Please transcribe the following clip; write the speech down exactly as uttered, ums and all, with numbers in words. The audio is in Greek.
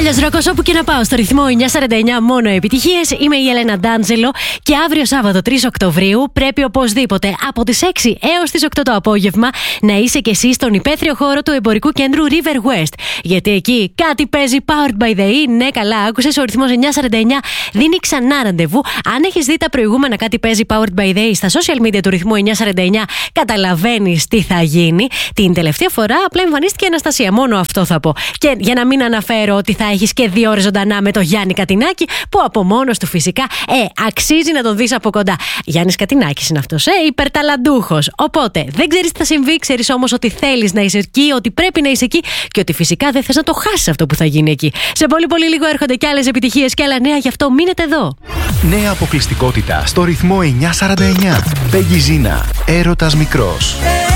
Τέλειος ροκος όπου και να πάω, στο ρυθμό εννιακόσια σαράντα εννιά μόνο επιτυχίες. Είμαι η Έλενα Ντάντζελο και αύριο Σάββατο τρεις Οκτωβρίου πρέπει οπωσδήποτε από τις έξι έως τις οκτώ το απόγευμα να είσαι και εσύ στον υπαίθριο χώρο του εμπορικού κέντρου River West. Γιατί εκεί κάτι παίζει Powered by the E. Ναι, καλά, άκουσες, ο ρυθμός εννιακόσια σαράντα εννιά δίνει ξανά ραντεβού. Αν έχεις δει τα προηγούμενα κάτι παίζει Powered by the E στα social media του ρυθμού εννιακόσια σαράντα εννιά, καταλαβαίνεις τι θα γίνει. Την τελευταία φορά απλά εμφανίστηκε η Αναστασία. Μόνο αυτό θα πω. Και για να μην αναφέρω ότι θα έχεις και δύο ώρες ζωντανά με το Γιάννη Κατινάκη, που από μόνος του φυσικά ε, αξίζει να τον δεις από κοντά. Γιάννης Κατινάκης είναι αυτός, ε, υπερταλαντούχος. Οπότε δεν ξέρεις τι θα συμβεί, ξέρεις όμως ότι θέλεις να είσαι εκεί, ότι πρέπει να είσαι εκεί και ότι φυσικά δεν θες να το χάσεις αυτό που θα γίνει εκεί. Σε πολύ πολύ λίγο έρχονται και άλλες επιτυχίες και άλλα νέα, γι' αυτό μείνετε εδώ. Νέα αποκλειστικότητα στο ρυθμό εννιακόσια σαράντα εννιά. Πέγγι Ζίνα, έρωτας μικρός.